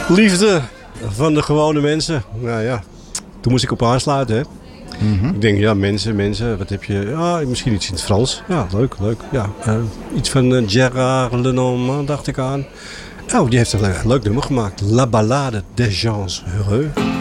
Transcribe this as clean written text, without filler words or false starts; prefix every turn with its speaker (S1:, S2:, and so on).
S1: Liefde van de gewone mensen. Nou ja, toen moest ik op aansluiten, hè.
S2: Mm-hmm.
S1: Ik denk, ja, mensen, wat heb je? Ja, misschien iets in het Frans. Ja, leuk. Ja, iets van Gérard Lenormand, dacht ik aan. Oh, die heeft een leuk nummer gemaakt. La Ballade des gens heureux.